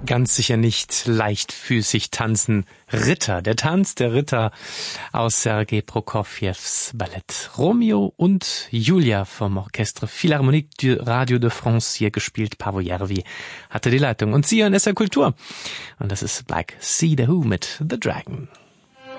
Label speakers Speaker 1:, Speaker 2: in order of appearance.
Speaker 1: ganz sicher nicht leichtfüßig tanzen. Ritter, der Tanz der Ritter aus Sergei Prokofjews Ballett. Romeo und Julia vom Orchestre Philharmonique du Radio de France, hier gespielt. Paavo Järvi hatte die Leitung. Und Sie hören SR Kultur. Und das ist Black Sea the Who mit The Dragon.